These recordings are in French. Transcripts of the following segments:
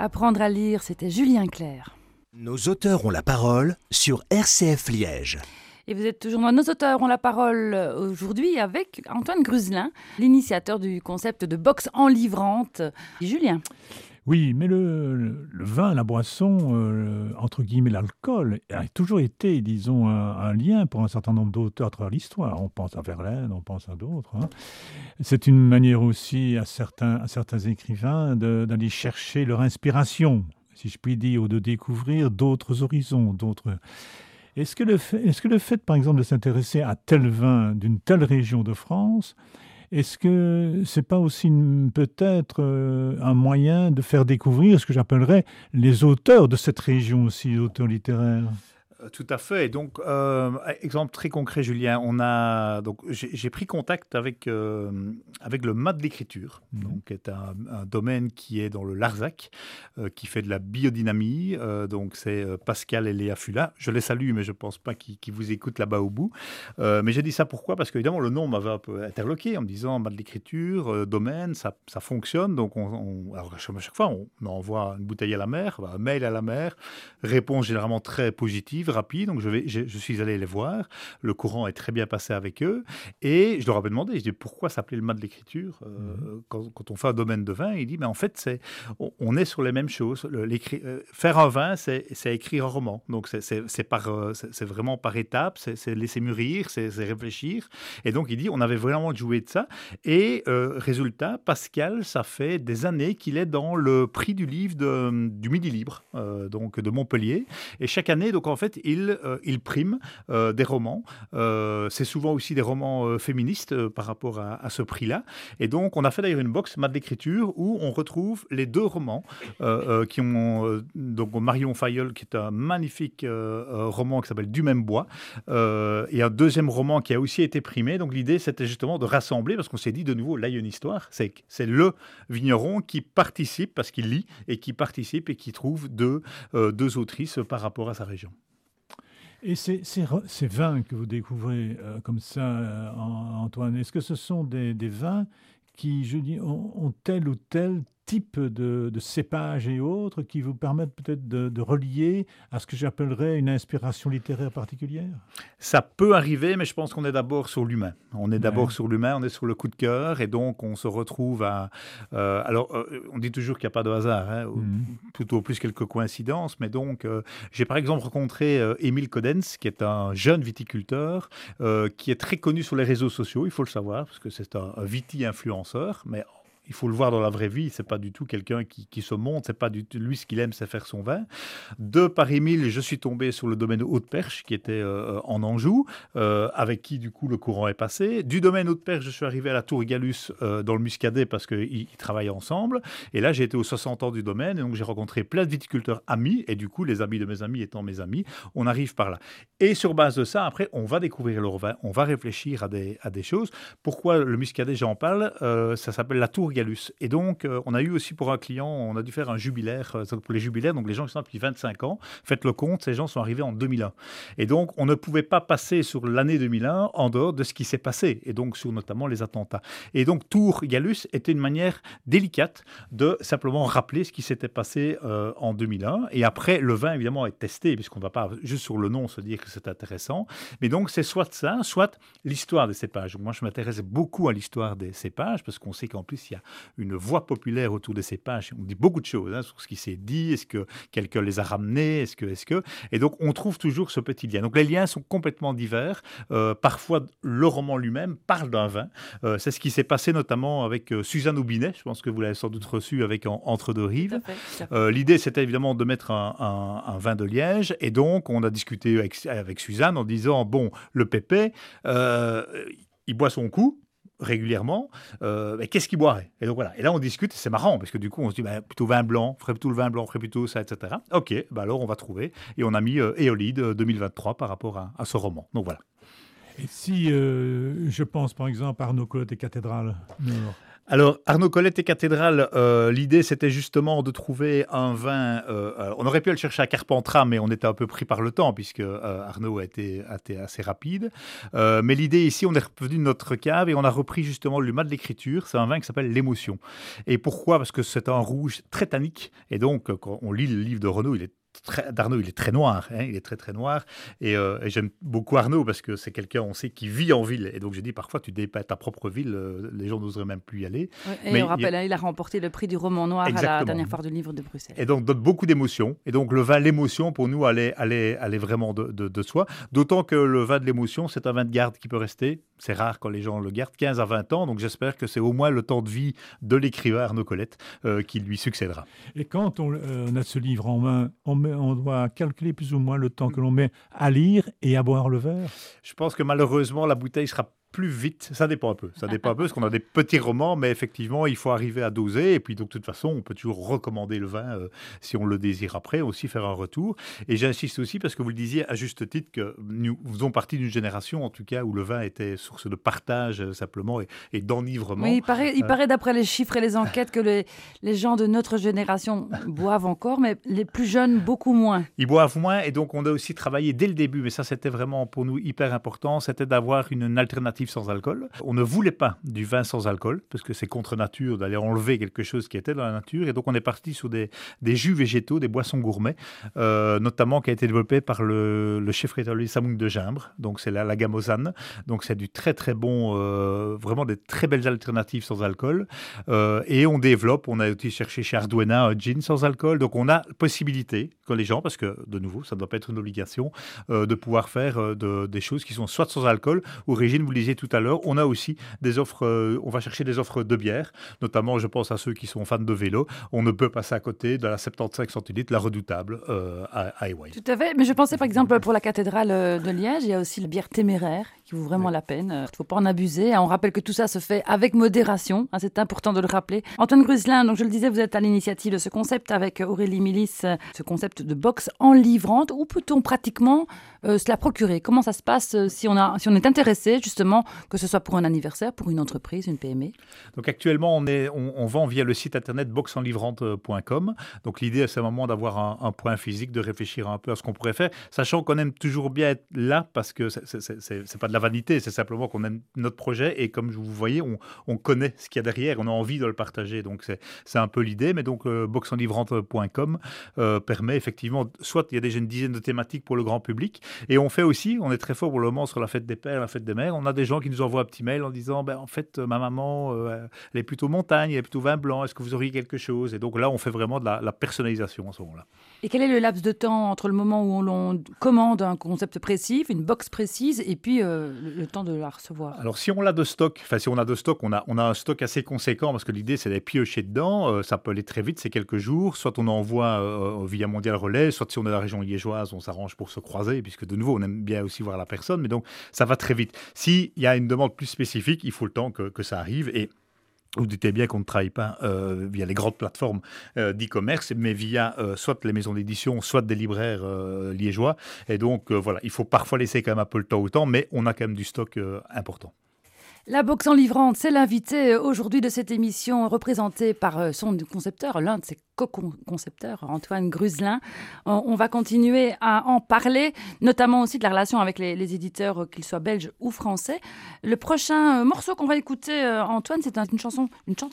Apprendre à lire, c'était Julien Clerc. Nos auteurs ont la parole sur RCF Liège. Et vous êtes toujours dans Nos auteurs ont la parole aujourd'hui avec Antoine Gruzelin, l'initiateur du concept de box enivrante. Julien. Oui, mais le vin, la boisson, entre guillemets l'alcool, a toujours été, disons, un lien pour un certain nombre d'auteurs à travers l'histoire. On pense à Verlaine, on pense à d'autres. C'est une manière aussi à certains écrivains d'aller chercher leur inspiration, si je puis dire, ou de découvrir d'autres horizons, d'autres... Est-ce que le fait, par exemple, de s'intéresser à tel vin d'une telle région de France, est-ce que c'est pas aussi peut-être un moyen de faire découvrir ce que j'appellerais les auteurs de cette région aussi, les auteurs littéraires ? Tout à fait. Donc, exemple très concret, Julien, j'ai pris contact avec le MAT de l'écriture, donc qui est un domaine qui est dans le Larzac, qui fait de la biodynamie. Donc, c'est Pascal et Léa Fula. Je les salue, mais je ne pense pas qu'ils vous écoutent là-bas au bout. Mais j'ai dit ça pourquoi ? Parce qu'évidemment, le nom m'avait un peu interloqué en me disant MAT de l'écriture, domaine, ça fonctionne. Donc, alors, à chaque fois, on envoie une bouteille à la mer, un mail à la mer, réponse généralement très positive, rapide, donc je suis allé les voir, le courant est très bien passé avec eux, et je leur avais demandé, je dis pourquoi s'appeler le MAT de l'écriture quand on fait un domaine de vin, il dit mais en fait on est sur les mêmes choses, faire un vin c'est écrire un roman, donc c'est vraiment par étapes, c'est laisser mûrir, c'est réfléchir, et donc il dit on avait vraiment joué de ça, et résultat, Pascal, ça fait des années qu'il est dans le prix du livre du Midi Libre, donc de Montpellier, et chaque année, donc en fait, il prime des romans. C'est souvent aussi des romans féministes par rapport à ce prix-là. Et donc, on a fait d'ailleurs une box MAT d'écriture où on retrouve les deux romans qui ont... donc, Marion Fayolle, qui est un magnifique roman qui s'appelle Du même bois, et un deuxième roman qui a aussi été primé. Donc, l'idée, c'était justement de rassembler, parce qu'on s'est dit, de nouveau, là, il y a une histoire. C'est le vigneron qui participe, parce qu'il lit, et qui participe et qui trouve deux autrices par rapport à sa région. Et ces vins que vous découvrez comme ça, Antoine, est-ce que ce sont des vins qui, je dis, ont tel ou tel type de cépage et autres qui vous permettent peut-être de relier à ce que j'appellerais une inspiration littéraire particulière ? Ça peut arriver, mais je pense qu'on est d'abord sur l'humain. On est sur l'humain, on est sur le coup de cœur, et donc on se retrouve à... on dit toujours qu'il n'y a pas de hasard, plutôt plus quelques coïncidences, mais donc j'ai par exemple rencontré Émile Codens, qui est un jeune viticulteur, qui est très connu sur les réseaux sociaux, il faut le savoir, parce que c'est un viti-influenceur, mais... Il faut le voir dans la vraie vie, c'est pas du tout quelqu'un qui se montre, c'est pas du tout lui ce qu'il aime, c'est faire son vin. De par Émile, je suis tombé sur le domaine Haute-Perche qui était en Anjou, avec qui du coup le courant est passé. Du domaine Haute-Perche, je suis arrivé à la Tour Gallus dans le Muscadet parce qu'ils travaillaient ensemble. Et là, j'ai été aux 60 ans du domaine, et donc j'ai rencontré plein de viticulteurs amis, et du coup, les amis de mes amis étant mes amis, on arrive par là. Et sur base de ça, après, on va découvrir leur vin, on va réfléchir à des choses. Pourquoi le Muscadet, j'en parle, ça s'appelle la Tour Gallus. Et donc, on a eu aussi pour un client, on a dû faire un jubilaire, pour les jubilaires, donc les gens qui sont là depuis 25 ans, faites le compte, ces gens sont arrivés en 2001. Et donc, on ne pouvait pas passer sur l'année 2001 en dehors de ce qui s'est passé, et donc sur notamment les attentats. Et donc, Tour Gallus était une manière délicate de simplement rappeler ce qui s'était passé en 2001. Et après, le vin, évidemment, est testé, puisqu'on ne va pas juste sur le nom se dire que c'est intéressant. Mais donc, c'est soit ça, soit l'histoire des cépages. Moi, je m'intéresse beaucoup à l'histoire des cépages, parce qu'on sait qu'en plus, il y a une voix populaire autour des cépages. On dit beaucoup de choses sur ce qui s'est dit, est-ce que quelqu'un les a ramenés, est-ce que... Et donc, on trouve toujours ce petit lien. Donc, les liens sont complètement divers. Parfois, le roman lui-même parle d'un vin. C'est ce qui s'est passé notamment avec Suzanne Aubinet. Je pense que vous l'avez sans doute reçu avec Entre deux rives. Tout à fait. L'idée, c'était évidemment de mettre un vin de Liège. Et donc, on a discuté avec Suzanne en disant, bon, le pépé, il boit son coup régulièrement, mais qu'est-ce qu'il boirait ? Et donc voilà. Et là, on discute, et c'est marrant, parce que du coup, on se dit, plutôt vin blanc, ferait plutôt le vin blanc, ferait plutôt ça, etc. Ok, alors on va trouver. Et on a mis Éolide 2023 par rapport à ce roman. Donc voilà. Et si je pense par exemple à Arnaud Collot et Cathédrale Nord ? Alors, Arnaud Colette et Cathédrale, l'idée c'était justement de trouver un vin. On aurait pu aller le chercher à Carpentras, mais on était un peu pris par le temps, puisque Arnaud a été assez rapide. Mais l'idée ici, on est revenu de notre cave et on a repris justement le mât de l'écriture. C'est un vin qui s'appelle L'Émotion. Et pourquoi? Parce que c'est un rouge très tannique. Et donc, quand on lit le livre de Renaud, d'Arnaud, il est très noir, hein, il est très très noir, et j'aime beaucoup Arnaud parce que c'est quelqu'un, on sait, qui vit en ville, et donc j'ai dit parfois tu dépeins ta propre ville, les gens n'oseraient même plus y aller. Ouais, et mais on rappelle, il a remporté le prix du roman noir Exactement. À la dernière foire du livre de Bruxelles. Et donc donne beaucoup d'émotions, et donc le vin L'Émotion pour nous allait vraiment de soi, d'autant que le vin de l'Émotion c'est un vin de garde qui peut rester, c'est rare quand les gens le gardent, 15 à 20 ans, donc j'espère que c'est au moins le temps de vie de l'écrivain Arnaud Colette qui lui succédera. Et quand on a ce livre en main, on doit calculer plus ou moins le temps que l'on met à lire et à boire le verre. Je pense que malheureusement, la bouteille sera plus vite, ça dépend un peu. Ça dépend un peu parce qu'on a des petits romans, mais effectivement, il faut arriver à doser. Et puis, donc, de toute façon, on peut toujours recommander le vin si on le désire après, aussi faire un retour. Et j'insiste aussi parce que vous le disiez à juste titre que nous faisons partie d'une génération, en tout cas, où le vin était source de partage simplement et d'enivrement. Oui, il paraît d'après les chiffres et les enquêtes que les gens de notre génération boivent encore, mais les plus jeunes, beaucoup moins. Ils boivent moins et donc on a aussi travaillé dès le début, mais ça c'était vraiment pour nous hyper important, c'était d'avoir une alternative sans alcool. On ne voulait pas du vin sans alcool, parce que c'est contre nature d'aller enlever quelque chose qui était dans la nature. Et donc, on est parti sur des jus végétaux, des boissons gourmets, notamment qui a été développé par le chef étoilé Samoun de Gimbre. Donc, c'est la gamme Ozanne. Donc, c'est du très, très bon, vraiment des très belles alternatives sans alcool. Et on développe, on a aussi cherché chez Arduena un gin sans alcool. Donc, on a possibilité que les gens, parce que, de nouveau, ça ne doit pas être une obligation, de pouvoir faire des choses qui sont soit sans alcool, ou Régine, vous le disiez tout à l'heure, on a aussi des offres, on va chercher des offres de bière, notamment je pense à ceux qui sont fans de vélo. On ne peut passer à côté de la 75 centilitres, la Redoutable à Ewaï. Tout à fait, mais je pensais par exemple pour la cathédrale de Liège, il y a aussi la bière téméraire qui vaut vraiment la peine. Il ne faut pas en abuser. On rappelle que tout ça se fait avec modération, c'est important de le rappeler. Antoine Gruzelin, donc je le disais, vous êtes à l'initiative de ce concept avec Aurélie Milis, ce concept de box enivrante. Où peut-on pratiquement se la procurer? Comment ça se passe si on est intéressé justement, que ce soit pour un anniversaire, pour une entreprise, une PME? Donc actuellement, on vend via le site internet boxenlivrante.com. Donc l'idée, c'est vraiment d'avoir un point physique, de réfléchir un peu à ce qu'on pourrait faire, sachant qu'on aime toujours bien être là parce que c'est pas de la vanité, c'est simplement qu'on aime notre projet et comme vous voyez, on connaît ce qu'il y a derrière, on a envie de le partager. Donc c'est un peu l'idée, mais donc boxenlivrante.com permet effectivement, soit il y a déjà une dizaine de thématiques pour le grand public et on fait aussi, on est très fort pour le moment sur la fête des pères, la fête des mères. On a des gens qui nous envoient un petit mail en disant en fait ma maman elle est plutôt montagne, elle est plutôt vin blanc, est-ce que vous auriez quelque chose? Et donc là on fait vraiment de la personnalisation à ce moment-là. Et quel est le laps de temps entre le moment où l'on commande un concept précis, une box précise, et puis le temps de la recevoir? Alors si on a de stock, on a un stock assez conséquent parce que l'idée c'est d'aller piocher dedans, ça peut aller très vite, c'est quelques jours, soit on envoie via Mondial Relais, soit si on est dans la région liégeoise, on s'arrange pour se croiser, puisque de nouveau on aime bien aussi voir la personne, mais donc ça va très vite. S'il y a une demande plus spécifique, il faut le temps que ça arrive et vous doutez bien qu'on ne travaille pas via les grandes plateformes d'e-commerce, mais via soit les maisons d'édition, soit des libraires liégeois. Et donc, voilà, il faut parfois laisser quand même un peu le temps au temps, mais on a quand même du stock important. La box enivrante, c'est l'invité aujourd'hui de cette émission, représentée par son concepteur, l'un de ses co-concepteurs, Antoine Gruzelin. On va continuer à en parler, notamment aussi de la relation avec les éditeurs, qu'ils soient belges ou français. Le prochain morceau qu'on va écouter, Antoine, c'est une chanteuse,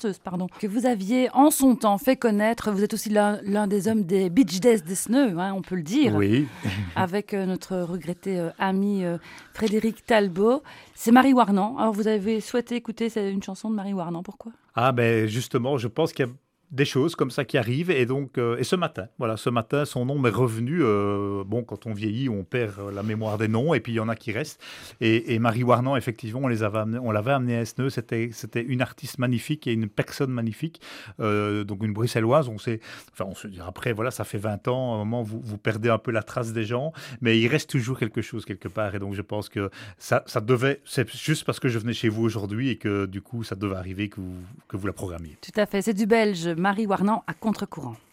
que vous aviez en son temps fait connaître. Vous êtes aussi l'un des hommes des Beach Days des Sneux, on peut le dire. Oui. Avec notre regretté ami Frédéric Talbot. C'est Marie Warnan. Alors, vous avez souhaité écouter une chanson de Marie Warnan. Pourquoi? Justement, je pense qu'il y a des choses comme ça qui arrivent et donc et ce matin son nom m'est revenu. Quand on vieillit on perd la mémoire des noms et puis il y en a qui restent et Marie Warnan effectivement on l'avait amenée à Esneux, c'était une artiste magnifique et une personne magnifique, donc une bruxelloise. On se dit après voilà, ça fait 20 ans, à un moment vous perdez un peu la trace des gens, mais il reste toujours quelque chose quelque part et donc je pense que ça devait, c'est juste parce que je venais chez vous aujourd'hui et que du coup ça devait arriver que vous la programmiez. Tout à fait, c'est du belge Marie Warnan à contre-courant.